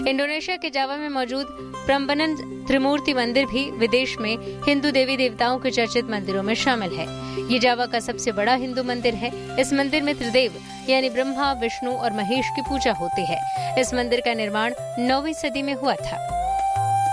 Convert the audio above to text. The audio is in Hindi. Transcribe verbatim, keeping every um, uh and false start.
इंडोनेशिया के जावा में मौजूद प्रम्बनन त्रिमूर्ति मंदिर भी विदेश में हिंदू देवी देवताओं के चर्चित मंदिरों में शामिल है। ये जावा का सबसे बड़ा हिंदू मंदिर है। इस मंदिर में त्रिदेव यानी ब्रह्मा, विष्णु और महेश की पूजा होती है। इस मंदिर का निर्माण नौवीं सदी में हुआ था।